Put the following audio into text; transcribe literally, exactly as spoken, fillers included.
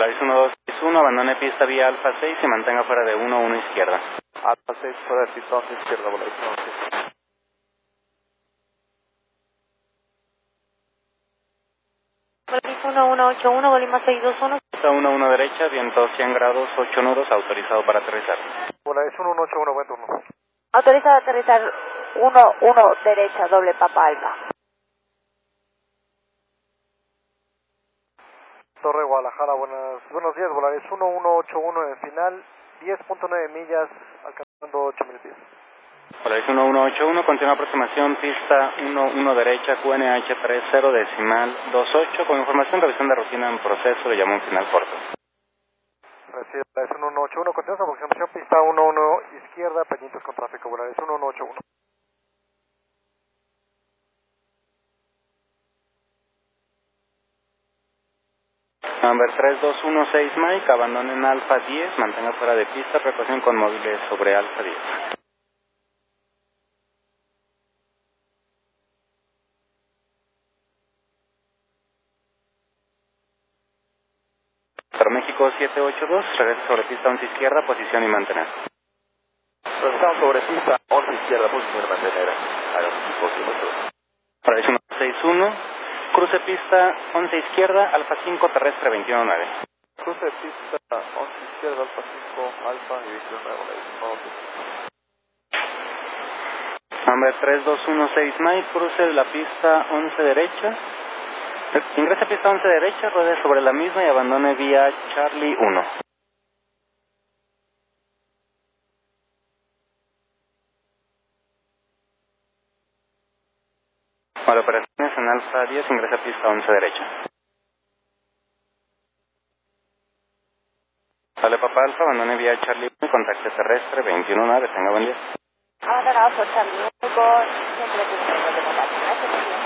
Polaris uno dos seis uno, abandone pista vía Alfa seis y mantenga fuera de uno uno izquierda. Alfa seis, fuera de pista once izquierda, Polaris uno dos seis uno. Polaris uno uno ocho uno, Bolima seis dos uno. Pista uno uno derecha, viento cien grados, ocho nudos, autorizado para aterrizar. Polaris uno uno ocho uno, buen turno. Autorizado a aterrizar uno uno derecha, doble Papa Alfa. Torre Guadalajara, buenas, buenos días, Polaris uno uno ocho uno en el final, diez punto nueve millas, alcanzando ocho mil pies. Polaris uno uno ocho uno, continúa aproximación, pista uno uno derecha, Q N H treinta, decimal veintiocho, con información, revisión de rutina en proceso, le llamo un final corto. Recibe Polaris uno uno ocho uno, continúa aproximación, pista uno uno izquierda, pendientes con tráfico, Polaris uno uno ocho uno. Number tres dos uno seis Mike, abandonen Alfa diez, mantenga fuera de pista, precaución con móviles sobre Alfa diez. Para México siete ocho dos, regresa sobre pista once izquierda, posición y mantener. Estamos sobre pista once izquierda, posición y mantener. Hagamos posición. Polaris uno seis uno, cruce pista once izquierda, Alfa cinco terrestre veintiuno nueve. Cruce de pista once izquierda, Alfa cinco, Alfa y veintiuno nueve, Polaris. Number tres dos uno seis Mike, cruce de la pista once derecha. Ingrese a pista once derecha, ruede sobre la misma y abandone vía Charlie uno. Para operaciones en Alfa diez, ingresa a pista once derecha. Sale Papa Alfa, abandone vía Charlie uno, contacte terrestre veintiuno nueve, tenga buen día. Abandonado por Charlie uno con ciento veinticinco de contacto. Gracias.